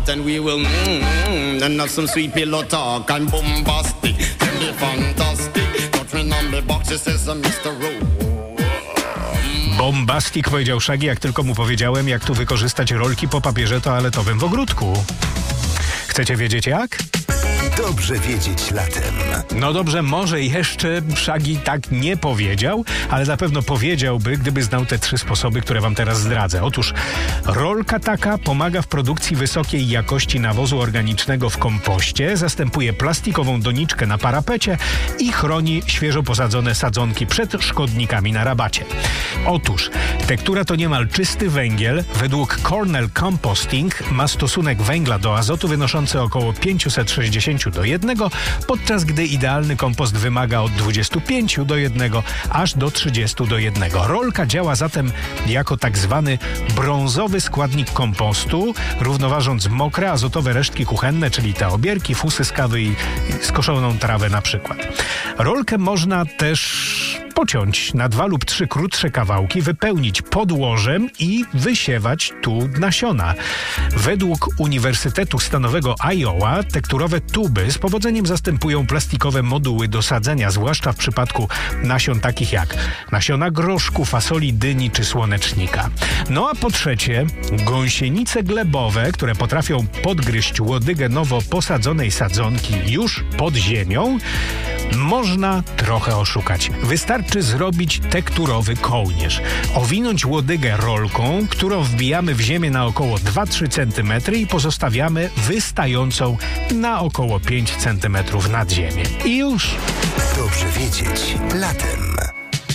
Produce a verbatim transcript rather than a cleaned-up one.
Then we will mmm, and have some sweet pillow talk and bombastic, then be fantastic. Touch me on the box, it says uh, mister Rowe. Bombastic, powiedział Shaggy, jak tylko mu powiedziałem, jak tu wykorzystać rolki po papierze toaletowym w ogródku. Chcecie wiedzieć jak? Dobrze wiedzieć latem. No dobrze, może jeszcze Shaggy tak nie powiedział, ale na pewno powiedziałby, gdyby znał te trzy sposoby, które wam teraz zdradzę. Otóż rolka taka pomaga w produkcji wysokiej jakości nawozu organicznego w kompoście, zastępuje plastikową doniczkę na parapecie i chroni świeżo posadzone sadzonki przed szkodnikami na rabacie. Otóż tektura to niemal czysty węgiel. Według Cornell Composting ma stosunek węgla do azotu wynoszący około pięćset sześćdziesiąt do jednego, podczas gdy idealny kompost wymaga od dwudziestu pięciu do jednego aż do trzydziestu do jednego. Rolka działa zatem jako tak zwany brązowy składnik kompostu, równoważąc mokre, azotowe resztki kuchenne, czyli te obierki, fusy z kawy i skoszoną trawę na przykład. Rolkę można też pociąć na dwa lub trzy krótsze kawałki, wypełnić podłożem i wysiewać tu nasiona. Według Uniwersytetu Stanowego Iowa tekturowe tuby z powodzeniem zastępują plastikowe moduły do sadzenia, zwłaszcza w przypadku nasion takich jak nasiona groszku, fasoli, dyni czy słonecznika. No a po trzecie, gąsienice glebowe, które potrafią podgryźć łodygę nowo posadzonej sadzonki już pod ziemią, można trochę oszukać. Wystarczy zrobić tekturowy kołnierz, owinąć łodygę rolką, którą wbijamy w ziemię na około dwa do trzech centymetrów i pozostawiamy wystającą na około pięć centymetrów nad ziemię. I już. Dobrze wiedzieć latem.